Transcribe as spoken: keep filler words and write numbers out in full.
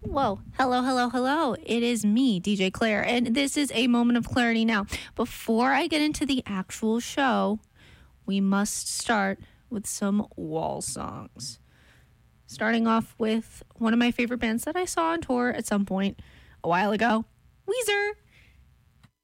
Whoa, hello, hello, hello. It is me, D J Claire, and this is a moment of clarity. Now, before I get into the actual show, we must start with some wall songs. Starting off with one of my favorite bands that I saw on tour at some point a while ago, Weezer.